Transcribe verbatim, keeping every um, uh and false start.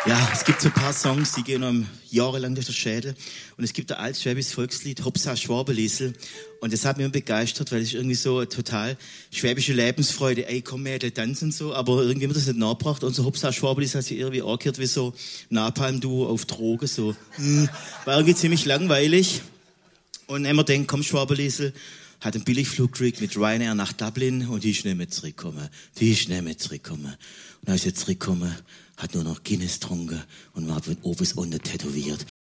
Ja, es gibt so ein paar Songs, die gehen einem jahrelang durch den Schädel. Und es gibt ein altes schwäbisches Volkslied, Hopsa Schwabeliesel. Und das hat mich begeistert, weil es irgendwie so eine total schwäbische Lebensfreude. Ey, komm, Mädel, tanzen so. Aber irgendwie haben wir das nicht nachgebracht. Und so Hopsa Schwabeliesel hat sich irgendwie angehört wie so Napalm-Duo auf Drogen. So. Hm, war irgendwie ziemlich langweilig. Und wenn man denkt, komm, Schwabeliesel, hat einen Billigflug gekriegt mit Ryanair nach Dublin und die ist nicht mehr zurückgekommen. Die ist nicht mehr zurückgekommen. Und als sie zurückgekommen, hat nur noch Guinness getrunken und war von oben bis unten tätowiert.